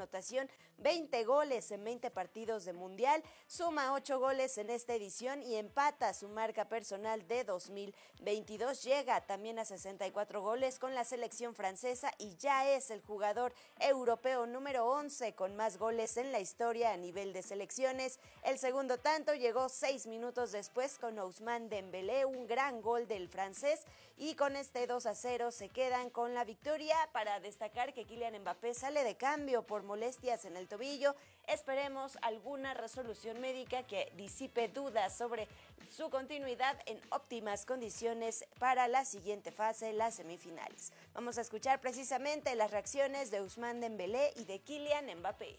anotación, 20 goles en 20 partidos de Mundial, suma 8 goles en esta edición y empata su marca personal de 2022. Llega también a 64 goles con la selección francesa y ya es el jugador europeo número 11 con más goles en la historia a nivel de selecciones. El segundo tanto llegó 6 minutos después con Ousmane Dembélé, un gran gol del francés, y con este 2-0 se quedan con la victoria. Para destacar que Kylian Mbappé sale de cambio por molestias en el tobillo. Esperemos alguna resolución médica que disipe dudas sobre su continuidad en óptimas condiciones para la siguiente fase, las semifinales. Vamos a escuchar precisamente las reacciones de Ousmane Dembélé y de Kylian Mbappé.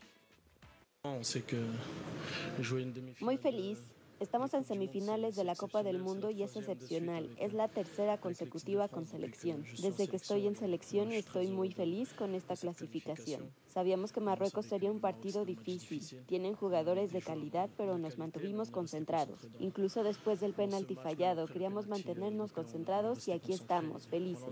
Muy feliz. Estamos en semifinales de la Copa del Mundo y es excepcional. Es la tercera consecutiva con selección. Desde que estoy en selección y estoy muy feliz con esta clasificación. Sabíamos que Marruecos sería un partido difícil. Tienen jugadores de calidad, pero nos mantuvimos concentrados. Incluso después del penalti fallado, queríamos mantenernos concentrados y aquí estamos, felices.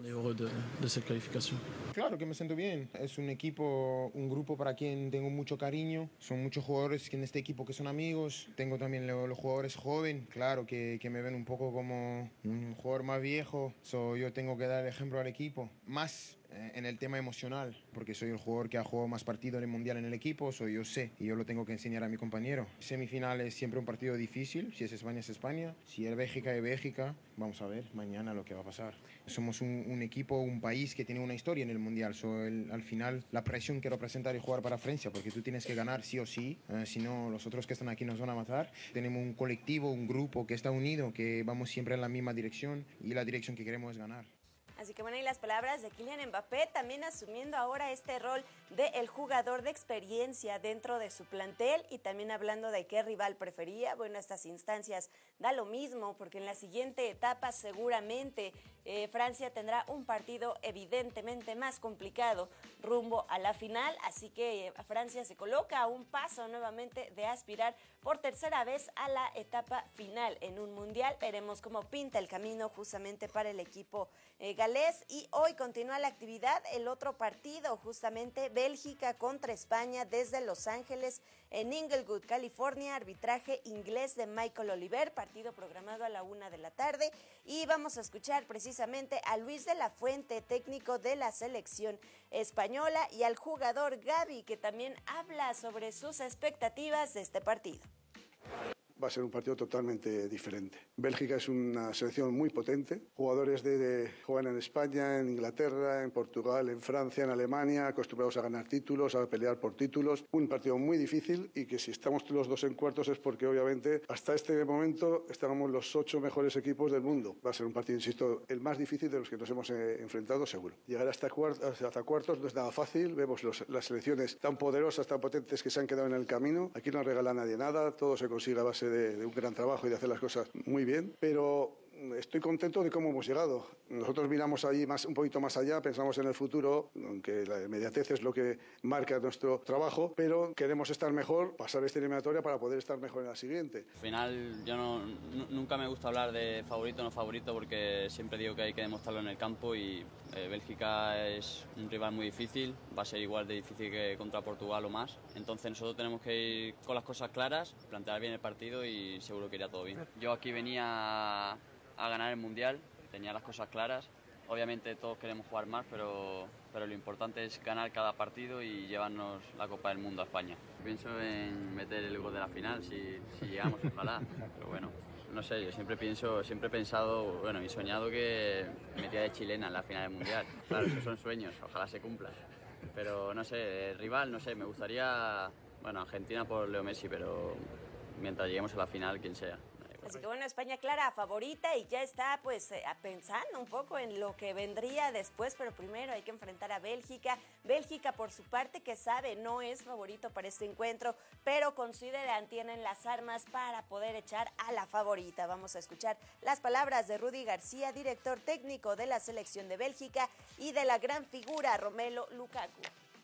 Claro que me siento bien. Es un equipo, un grupo para quien tengo mucho cariño. Son muchos jugadores en este equipo que son amigos. Tengo también los jugadores jóvenes, claro, que me ven un poco como un jugador más viejo. Yo tengo que dar el ejemplo al equipo. Más en el tema emocional, porque soy el jugador que ha jugado más partidos en el Mundial en el equipo, yo sé, y yo lo tengo que enseñar a mi compañero. Semifinal es siempre un partido difícil, si es España es España, si es Bélgica es Bélgica. Vamos a ver mañana lo que va a pasar. Somos un equipo, un país que tiene una historia en el Mundial. Al final, la presión que representa el jugar para Francia, porque tú tienes que ganar sí o sí, si no los otros que están aquí nos van a matar. Tenemos un colectivo, un grupo que está unido, que vamos siempre en la misma dirección y la dirección que queremos es ganar. Así que bueno, y las palabras de Kylian Mbappé también asumiendo ahora este rol de el jugador de experiencia dentro de su plantel y también hablando de qué rival prefería. Bueno, estas instancias da lo mismo porque en la siguiente etapa seguramente Francia tendrá un partido evidentemente más complicado rumbo a la final, así que Francia se coloca a un paso nuevamente de aspirar por tercera vez a la etapa final en un mundial. Veremos cómo pinta el camino justamente para el equipo galés. Y hoy continúa la actividad, el otro partido, justamente Bélgica contra España desde Los Ángeles en Inglewood, California, arbitraje inglés de Michael Oliver, partido programado a la 1 de la tarde. Y vamos a escuchar precisamente a Luis de la Fuente, técnico de la selección española, y al jugador Gavi, que también habla sobre sus expectativas de este partido. Va a ser un partido totalmente diferente. Bélgica es una selección muy potente. Jugadores juegan en España, en Inglaterra, en Portugal, en Francia, en Alemania, acostumbrados a ganar títulos, a pelear por títulos. Un partido muy difícil y que si estamos los dos en cuartos es porque obviamente hasta este momento estábamos los 8 mejores equipos del mundo. Va a ser un partido, insisto, el más difícil de los que nos hemos enfrentado seguro. Llegar hasta cuartos no es nada fácil. Vemos las selecciones tan poderosas, tan potentes que se han quedado en el camino. Aquí no regala nadie nada, todo se consigue a base de un gran trabajo y de hacer las cosas muy bien, pero estoy contento de cómo hemos llegado. Nosotros miramos ahí un poquito más allá, pensamos en el futuro, aunque la inmediatez es lo que marca nuestro trabajo, pero queremos estar mejor, pasar esta eliminatoria para poder estar mejor en la siguiente. Al final yo nunca me gusta hablar de favorito o no favorito porque siempre digo que hay que demostrarlo en el campo y Bélgica es un rival muy difícil, va a ser igual de difícil que contra Portugal o más, entonces nosotros tenemos que ir con las cosas claras, plantear bien el partido y seguro que irá todo bien. Yo aquí venía a ganar el Mundial, tenía las cosas claras. Obviamente todos queremos jugar más, pero lo importante es ganar cada partido y llevarnos la Copa del Mundo a España. Pienso en meter el gol de la final, si llegamos, ojalá. Pero bueno, no sé, yo siempre he pensado, bueno, y soñado que metía de chilena en la final del Mundial. Claro, esos son sueños, ojalá se cumplan. Pero no sé, el rival, no sé, me gustaría, bueno, Argentina por Leo Messi, pero mientras lleguemos a la final, quien sea. Así que bueno, España clara favorita y ya está pues pensando un poco en lo que vendría después, pero primero hay que enfrentar a Bélgica. Bélgica por su parte, que sabe, no es favorito para este encuentro, pero consideran tienen las armas para poder echar a la favorita. Vamos a escuchar las palabras de Rudy García, director técnico de la selección de Bélgica, y de la gran figura Romelu Lukaku.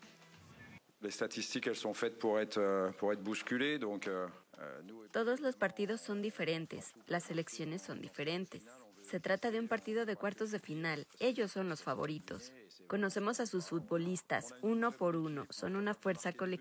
Les statistiques, elles sont faites pour être bousculées, donc Todos los partidos son diferentes, las selecciones son diferentes. Se trata de un partido de cuartos de final, ellos son los favoritos. Conocemos a sus futbolistas, uno por uno, son una fuerza colectiva.